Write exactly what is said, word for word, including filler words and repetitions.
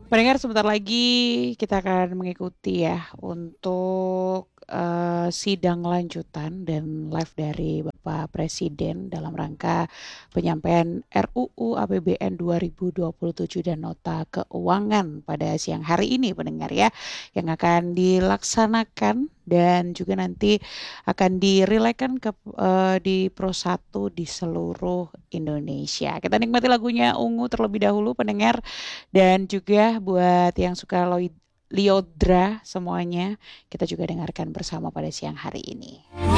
Pendengar sebentar lagi kita akan mengikuti ya untuk eh, sidang lanjutan dan live dari Bapak Presiden dalam rangka penyampaian R U U A P B N dua ribu dua puluh tujuh dan nota keuangan pada siang hari ini pendengar ya, yang akan dilaksanakan dan juga nanti akan direlaikan ke eh, di Pro satu di seluruh Indonesia. Kita nikmati lagunya Ungu terlebih dahulu pendengar, dan juga buat yang suka Lloyd Liodra semuanya, kita juga dengarkan bersama pada siang hari ini.